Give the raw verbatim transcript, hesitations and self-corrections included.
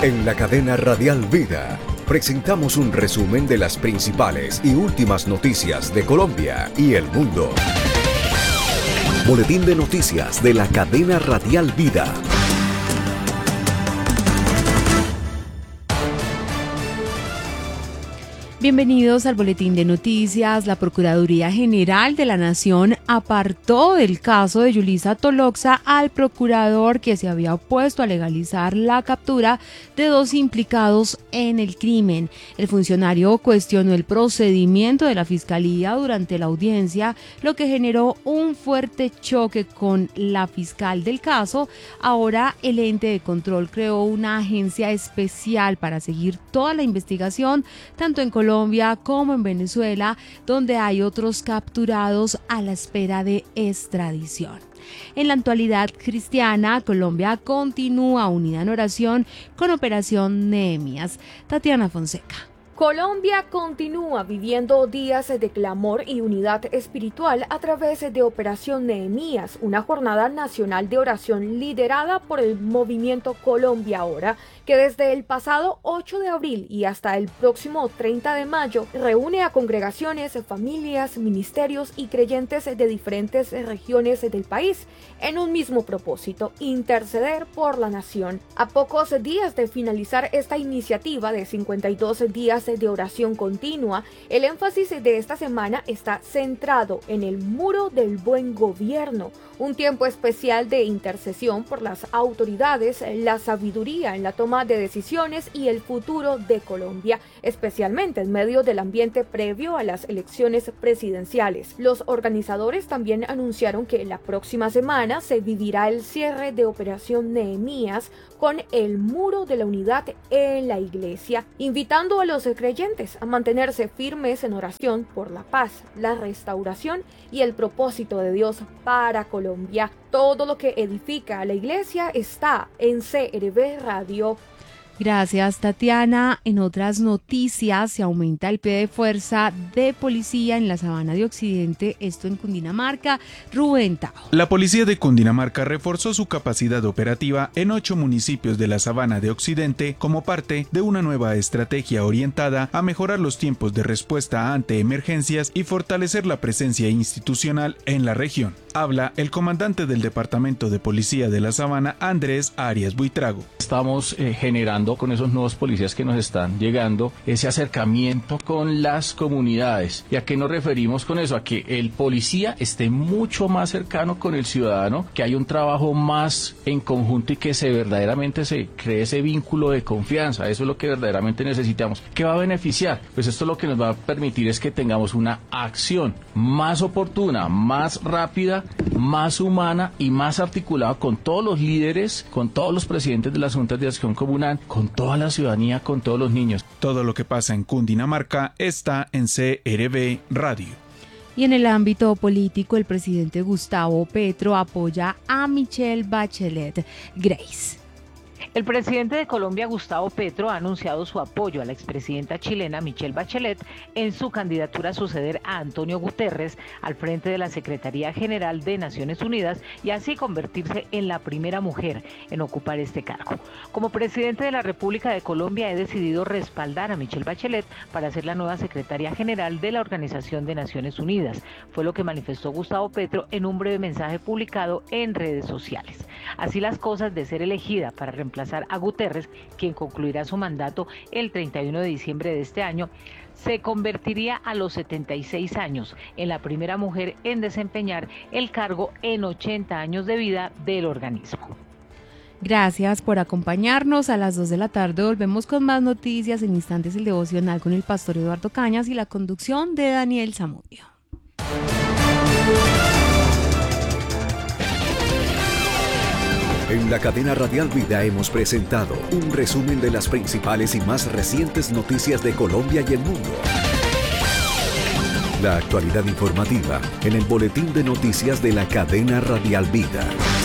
En la cadena Radial Vida presentamos un resumen de las principales y últimas noticias de Colombia y el mundo. Boletín de noticias de la cadena Radial Vida. Bienvenidos al Boletín de Noticias. La Procuraduría General de la Nación apartó del caso de Yulisa Toloxa al procurador que se había opuesto a legalizar la captura de dos implicados en el crimen. El funcionario cuestionó el procedimiento de la Fiscalía durante la audiencia, lo que generó un fuerte choque con la fiscal del caso. Ahora el ente de control creó una agencia especial para seguir toda la investigación, tanto en Colombia Colombia como en Venezuela, donde hay otros capturados a la espera de extradición. En la actualidad cristiana, Colombia continúa unida en oración con Operación Nehemías. Tatiana Fonseca. Colombia continúa viviendo días de clamor y unidad espiritual a través de Operación Nehemías, una jornada nacional de oración liderada por el movimiento Colombia Ahora, que desde el pasado ocho de abril y hasta el próximo treinta de mayo reúne a congregaciones, familias, ministerios y creyentes de diferentes regiones del país en un mismo propósito: interceder por la nación. A pocos días de finalizar esta iniciativa de cincuenta y dos días de oración continua, el énfasis de esta semana está centrado en el muro del buen gobierno, un tiempo especial de intercesión por las autoridades, la sabiduría en la toma de decisiones y el futuro de Colombia, especialmente en medio del ambiente previo a las elecciones presidenciales. Los organizadores también anunciaron que la próxima semana se vivirá el cierre de Operación Nehemías con el muro de la unidad en la iglesia, invitando a los creyentes a mantenerse firmes en oración por la paz, la restauración y el propósito de Dios para Colombia. Todo lo que edifica a la iglesia está en C R V Radio. Gracias, Tatiana. En otras noticias, se aumenta el pie de fuerza de policía en la Sabana de Occidente, esto en Cundinamarca. Rubén Tao. La policía de Cundinamarca reforzó su capacidad operativa en ocho municipios de la Sabana de Occidente como parte de una nueva estrategia orientada a mejorar los tiempos de respuesta ante emergencias y fortalecer la presencia institucional en la región. Habla el comandante del Departamento de Policía de la Sabana, Andrés Arias Buitrago. Estamos eh, generando con esos nuevos policías que nos están llegando ese acercamiento con las comunidades. ¿Y a qué nos referimos con eso? A que el policía esté mucho más cercano con el ciudadano, que haya un trabajo más en conjunto y que se verdaderamente se cree ese vínculo de confianza. Eso es lo que verdaderamente necesitamos. ¿Qué va a beneficiar? Pues esto lo que nos va a permitir es que tengamos una acción más oportuna, más rápida, más humana y más articulada con todos los líderes, con todos los presidentes de las juntas de acción comunal, con toda la ciudadanía, con todos los niños. Todo lo que pasa en Cundinamarca está en C R V Radio. Y en el ámbito político, el presidente Gustavo Petro apoya a Michelle Bachelet. Grace. El presidente de Colombia, Gustavo Petro, ha anunciado su apoyo a la expresidenta chilena Michelle Bachelet en su candidatura a suceder a Antonio Guterres al frente de la Secretaría General de Naciones Unidas y así convertirse en la primera mujer en ocupar este cargo. Como presidente de la República de Colombia, he decidido respaldar a Michelle Bachelet para ser la nueva secretaria general de la Organización de Naciones Unidas. Fue lo que manifestó Gustavo Petro en un breve mensaje publicado en redes sociales. Así las cosas, de ser elegida para reemplazar a Guterres, quien concluirá su mandato el treinta y uno de diciembre de este año, se convertiría a los setenta y seis años en la primera mujer en desempeñar el cargo en ochenta años de vida del organismo. Gracias por acompañarnos. A las dos de la tarde volvemos con más noticias. En instantes el devocional con el pastor Eduardo Cañas y la conducción de Daniel Zamudio. En la cadena Radial Vida hemos presentado un resumen de las principales y más recientes noticias de Colombia y el mundo. La actualidad informativa en el Boletín de Noticias de la cadena Radial Vida.